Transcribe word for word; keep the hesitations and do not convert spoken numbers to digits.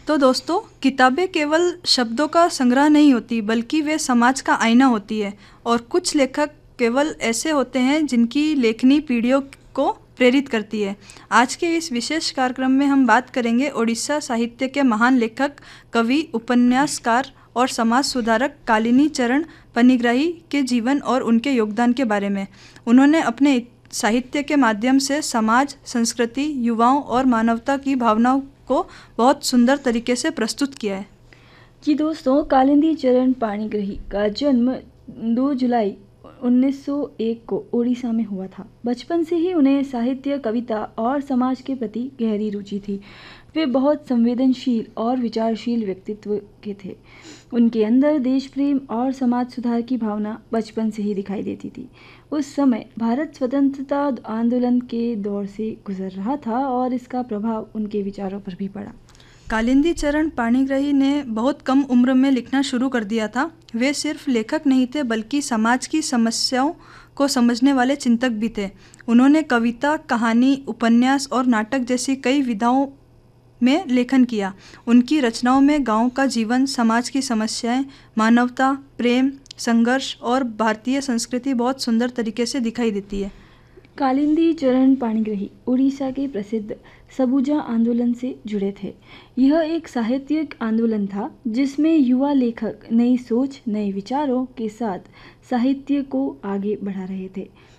तो दोस्तों, किताबें केवल शब्दों का संग्रह नहीं होती, बल्कि वे समाज का आईना होती है। और कुछ लेखक केवल ऐसे होते हैं जिनकी लेखनी पीढ़ियों को प्रेरित करती है। आज के इस विशेष कार्यक्रम में हम बात करेंगे ओडिशा साहित्य के महान लेखक, कवि, उपन्यासकार और समाज सुधारक कालिनी चरण पनिग्राही के जीवन और उनके योगदान के बारे में। उन्होंने अपने साहित्य के माध्यम से समाज, संस्कृति, युवाओं और मानवता की भावनाओं को बहुत सुंदर तरीके से प्रस्तुत किया है। जी दोस्तों, कालिंदी चरण पाणिग्राही का जन्म दो जुलाई उन्नीस सौ एक को ओडिशा में हुआ था। बचपन से ही उन्हें साहित्य, कविता और समाज के प्रति गहरी रुचि थी। वे बहुत संवेदनशील और विचारशील व्यक्तित्व के थे। उनके अंदर देश प्रेम और समाज सुधार की भावना बचपन से ही दिखाई देती थी। उस समय भारत स्वतंत्रता आंदोलन के दौर से गुजर रहा था और इसका प्रभाव उनके विचारों पर भी पड़ा। कालिंदी चरण पाणिग्राही ने बहुत कम उम्र में लिखना शुरू कर दिया था। वे सिर्फ लेखक नहीं थे, बल्कि समाज की समस्याओं को समझने वाले चिंतक भी थे। उन्होंने कविता, कहानी, उपन्यास और नाटक जैसी कई विधाओं में लेखन किया। उनकी रचनाओं में गांव का जीवन, समाज की समस्याएं, मानवता, प्रेम, संघर्ष और भारतीय संस्कृति बहुत सुंदर तरीके से दिखाई देती है। कालिंदी चरण पाणिग्राही उड़ीसा के प्रसिद्ध सबुजा आंदोलन से जुड़े थे। यह एक साहित्यिक आंदोलन था जिसमें युवा लेखक नई सोच, नए विचारों के साथ साहित्य को आगे बढ़ा रहे थे।